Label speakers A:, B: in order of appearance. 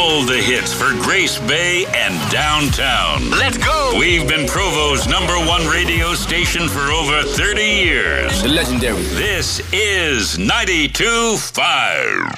A: all the hits for Grace Bay and downtown.
B: Let's go!
A: We've been Provo's #1 radio station for over 30 years.
B: The legendary.
A: This is 92.5.